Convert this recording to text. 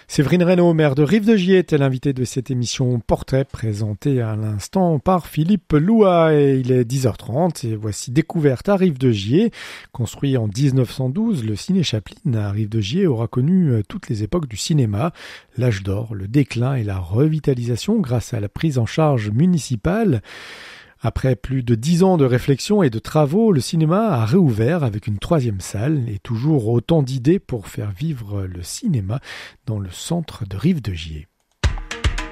Séverine Reynaud, maire de Rive-de-Gier, était l'invité de cette émission Portrait présentée à l'instant par Philippe Loua. Et il est 10h30 et voici Découverte à Rive-de-Gier. Construit en 1912, le Ciné Chaplin à Rive-de-Gier aura connu toutes les époques du cinéma, l'âge d'or, le déclin et la revitalisation grâce à la prise en charge municipale. Après plus de 10 ans de réflexion et de travaux, le cinéma a réouvert avec une 3e salle et toujours autant d'idées pour faire vivre le cinéma dans le centre de Rive-de-Gier.